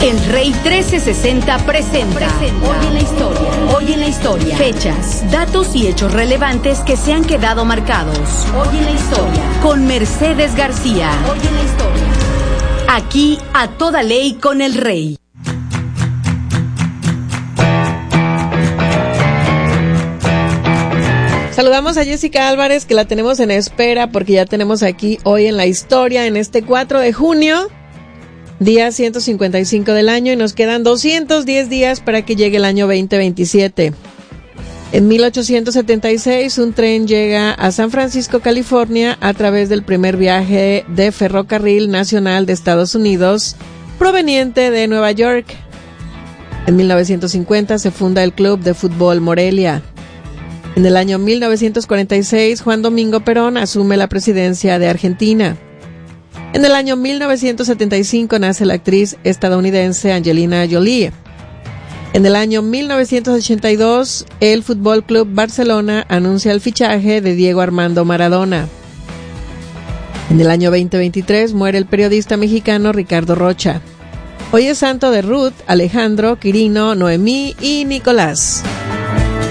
El Rey 1360 presenta Hoy en la Historia. Hoy en la Historia. Fechas, datos y hechos relevantes que se han quedado marcados. Hoy en la Historia. Con Mercedes García. Hoy en la Historia. Aquí a toda ley con el Rey. Saludamos a Jessica Álvarez, que la tenemos en espera porque ya tenemos aquí Hoy en la Historia en este 4 de junio. Día 155 del año y nos quedan 210 días para que llegue el año 2027. En 1876, un tren llega a San Francisco, California, a través del primer viaje de ferrocarril nacional de Estados Unidos, proveniente de Nueva York. En 1950 se funda el Club de Fútbol Morelia. En el año 1946, Juan Domingo Perón asume la presidencia de Argentina. En el año 1975 nace la actriz estadounidense Angelina Jolie. En el año 1982, el Fútbol Club Barcelona anuncia el fichaje de Diego Armando Maradona. En el año 2023 muere el periodista mexicano Ricardo Rocha. Hoy es santo de Ruth, Alejandro, Quirino, Noemí y Nicolás.